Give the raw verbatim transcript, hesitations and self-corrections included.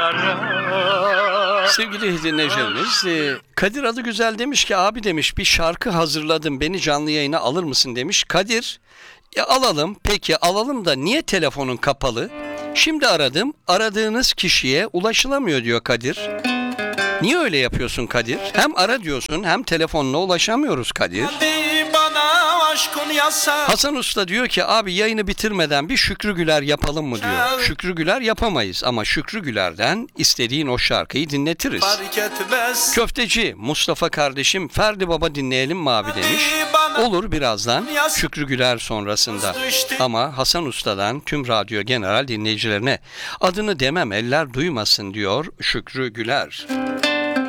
Sevgili dinleyicilerimiz, e, Kadir Adıgüzel demiş ki abi demiş bir şarkı hazırladım, beni canlı yayına alır mısın demiş. Kadir, ya alalım, peki alalım da niye telefonun kapalı? Şimdi aradım, aradığınız kişiye ulaşılamıyor diyor Kadir. Niye öyle yapıyorsun Kadir? Hem ara diyorsun hem telefonla ulaşamıyoruz Kadir. Hasan Usta diyor ki abi yayını bitirmeden bir Şükrü Güler yapalım mı diyor. Şükrü Güler yapamayız ama Şükrü Güler'den istediğin o şarkıyı dinletiriz. Köfteci Mustafa kardeşim Ferdi Baba dinleyelim mi abi demiş. Olur birazdan Şükrü Güler sonrasında. Ama Hasan Usta'dan tüm radyo general dinleyicilerine adını demem eller duymasın diyor Şükrü Güler.